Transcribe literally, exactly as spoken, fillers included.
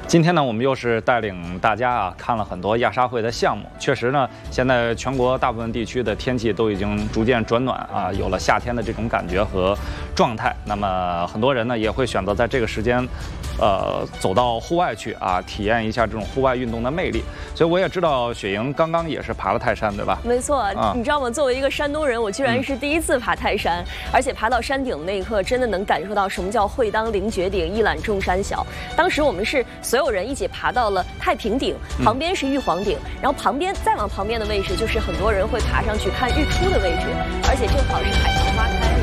今天呢，我们又是带领大家啊看了很多亚沙会的项目。确实呢，现在全国大部分地区的天气都已经逐渐转暖啊，有了夏天的这种感觉和状态。那么很多人呢也会选择在这个时间，呃，走到户外去啊，体验一下这种户外运动的魅力。所以我也知道雪莹刚刚也是爬了泰山，对吧？ 没错， 啊、 你知道吗？作为一个山东人，我居然是第一次爬泰山，嗯、而且爬到山顶那一刻，真的能感受到什么叫会当凌绝顶，一览众山小。当时我们是所有人一起爬到了太平顶，旁边是玉皇顶，嗯、然后旁边再往旁边的位置就是很多人会爬上去看日出的位置，而且正好是海棠花开。